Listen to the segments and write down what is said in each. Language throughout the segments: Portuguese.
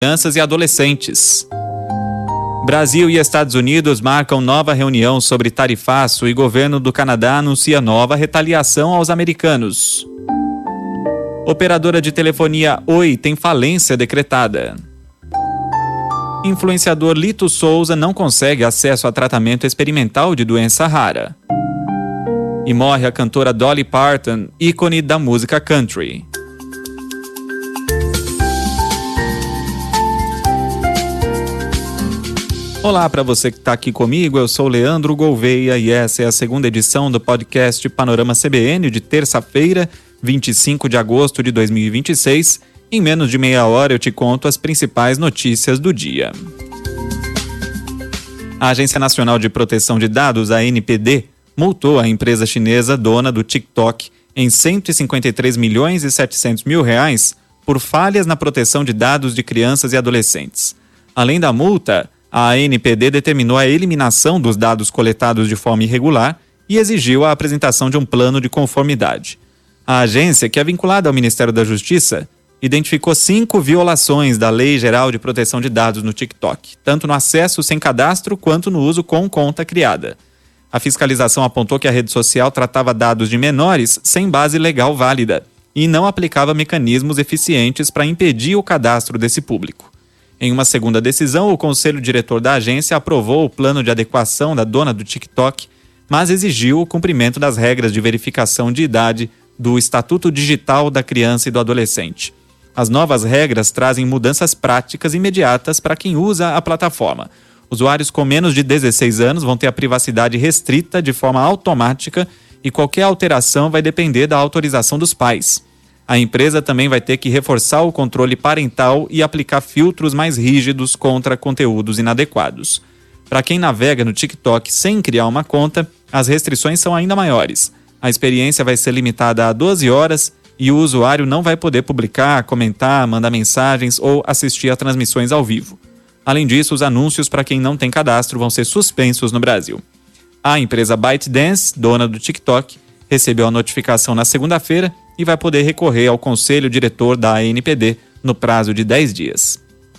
crianças e adolescentes. Brasil e Estados Unidos marcam nova reunião sobre tarifaço e governo do Canadá anuncia nova retaliação aos americanos. Operadora de telefonia Oi tem falência decretada. Influenciador Lito Souza não consegue acesso a tratamento experimental de doença rara. E morre a cantora Dolly Parton, ícone da música country. Olá para você que está aqui comigo, eu sou Leandro Gouveia e essa é a segunda edição do podcast Panorama CBN de terça-feira, 25 de agosto de 2026. Em menos de meia hora eu te conto as principais notícias do dia. A Agência Nacional de Proteção de Dados, a ANPD, multou a empresa chinesa dona do TikTok em 153 milhões e 700 mil reais por falhas na proteção de dados de crianças e adolescentes. Além da multa, a ANPD determinou a eliminação dos dados coletados de forma irregular e exigiu a apresentação de um plano de conformidade. A agência, que é vinculada ao Ministério da Justiça, identificou 5 violações da Lei Geral de Proteção de Dados no TikTok, tanto no acesso sem cadastro quanto no uso com conta criada. A fiscalização apontou que a rede social tratava dados de menores sem base legal válida e não aplicava mecanismos eficientes para impedir o cadastro desse público. Em uma segunda decisão, o Conselho Diretor da agência aprovou o plano de adequação da dona do TikTok, mas exigiu o cumprimento das regras de verificação de idade do Estatuto Digital da Criança e do Adolescente. As novas regras trazem mudanças práticas imediatas para quem usa a plataforma. Usuários com menos de 16 anos vão ter a privacidade restrita de forma automática e qualquer alteração vai depender da autorização dos pais. A empresa também vai ter que reforçar o controle parental e aplicar filtros mais rígidos contra conteúdos inadequados. Para quem navega no TikTok sem criar uma conta, as restrições são ainda maiores. A experiência vai ser limitada a 12 horas e o usuário não vai poder publicar, comentar, mandar mensagens ou assistir a transmissões ao vivo. Além disso, os anúncios para quem não tem cadastro vão ser suspensos no Brasil. A empresa ByteDance, dona do TikTok, recebeu a notificação na segunda-feira e vai poder recorrer ao Conselho Diretor da ANPD no prazo de 10 dias.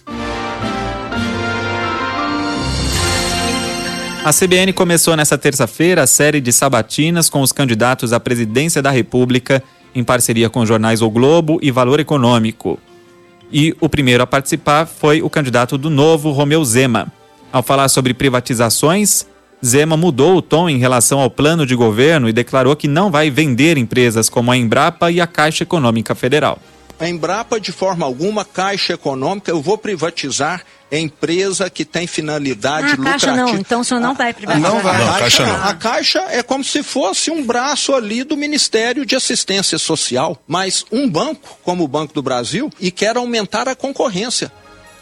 A CBN começou nesta terça-feira a série de sabatinas com os candidatos à presidência da República, em parceria com os jornais O Globo e Valor Econômico. E o primeiro a participar foi o candidato do Novo, Romeu Zema. Ao falar sobre privatizações, Zema mudou o tom em relação ao plano de governo e declarou que não vai vender empresas como a Embrapa e a Caixa Econômica Federal. A Embrapa, de forma alguma, Caixa Econômica, eu vou privatizar empresa que tem finalidade lucrativa. Caixa não, então o senhor não vai privatizar. Não vai. Não, Caixa não. A Caixa é como se fosse um braço ali do Ministério de Assistência Social, mas um banco, como o Banco do Brasil, e quer aumentar a concorrência.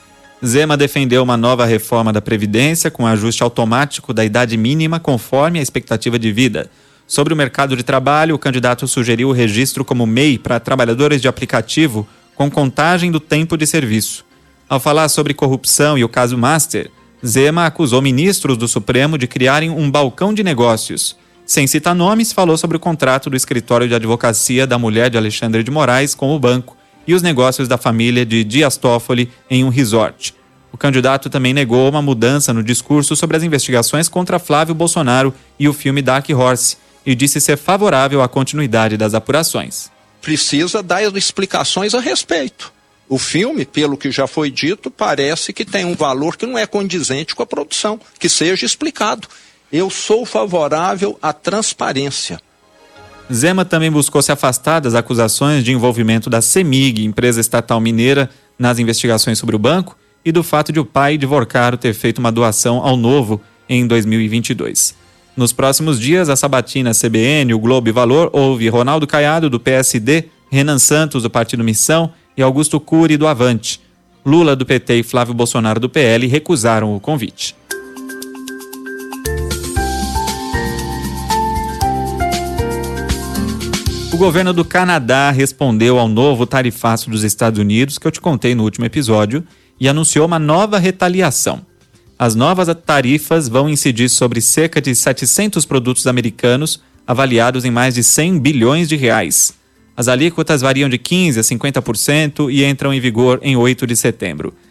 Zema defendeu uma nova reforma da Previdência com ajuste automático da idade mínima conforme a expectativa de vida. Sobre o mercado de trabalho, o candidato sugeriu o registro como MEI para trabalhadores de aplicativo com contagem do tempo de serviço. Ao falar sobre corrupção e o caso Master, Zema acusou ministros do Supremo de criarem um balcão de negócios. Sem citar nomes, falou sobre o contrato do escritório de advocacia da mulher de Alexandre de Moraes com o banco e os negócios da família de Dias Toffoli em um resort. O candidato também negou uma mudança no discurso sobre as investigações contra Flávio Bolsonaro e o filme Dark Horse e disse ser favorável à continuidade das apurações. Precisa dar explicações a respeito. O filme, pelo que já foi dito, parece que tem um valor que não é condizente com a produção, que seja explicado. Eu sou favorável à transparência. Zema também buscou se afastar das acusações de envolvimento da CEMIG, empresa estatal mineira, nas investigações sobre o banco e do fato de o pai de Vorcaro ter feito uma doação ao Novo em 2022. Nos próximos dias, a sabatina CBN, o Globo e Valor ouve Ronaldo Caiado, do PSD, Renan Santos, do Partido Missão, e Augusto Cury, do Avante. Lula, do PT, e Flávio Bolsonaro, do PL, recusaram o convite. O governo do Canadá respondeu ao novo tarifaço dos Estados Unidos, que eu te contei no último episódio, e anunciou uma nova retaliação. As novas tarifas vão incidir sobre cerca de 700 produtos americanos, avaliados em mais de 100 bilhões de reais. As alíquotas variam de 15% a 50% e entram em vigor em 8 de setembro.